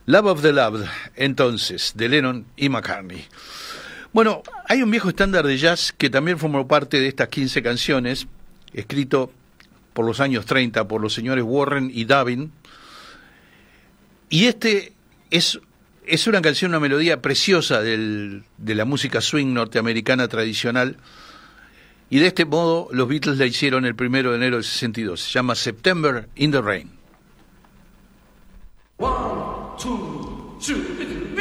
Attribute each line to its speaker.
Speaker 1: Love of the Loved, entonces, de Lennon y McCartney. Bueno, hay un viejo estándar de jazz que también formó parte de estas 15 canciones, escrito por los años 30 por los señores Warren y Davin, y es una canción, una melodía preciosa de la música swing norteamericana tradicional, y de este modo los Beatles la hicieron el 1 de enero del 62. Se llama September in the Rain.
Speaker 2: 1, 2, 3